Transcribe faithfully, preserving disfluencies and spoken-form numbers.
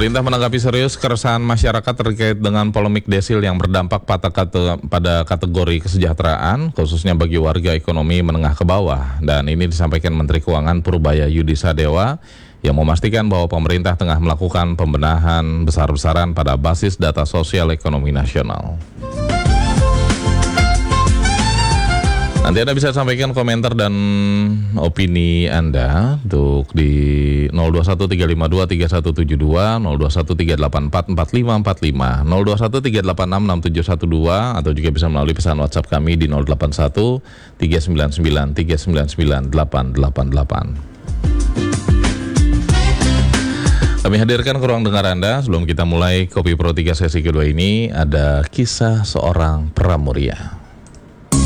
Pemerintah menanggapi serius keresahan masyarakat terkait dengan polemik desil yang berdampak pada, kate, pada kategori kesejahteraan, khususnya bagi warga ekonomi menengah ke bawah. Dan ini disampaikan Menteri Keuangan Purbaya Yudi Sadewa yang memastikan bahwa pemerintah tengah melakukan pembenahan besar-besaran pada basis data sosial ekonomi nasional. Nanti Anda bisa sampaikan komentar dan opini Anda untuk di nol dua satu tiga lima dua tiga satu tujuh dua, nol dua satu tiga delapan empat empat lima empat lima, nol dua satu tiga delapan enam enam tujuh satu dua, atau juga bisa melalui pesan WhatsApp kami di nol delapan satu tiga sembilan sembilan tiga sembilan sembilan delapan delapan delapan. Kami hadirkan ke ruang dengar Anda. Sebelum kita mulai Kopi Pro tiga sesi kedua ini, ada kisah seorang pramuria.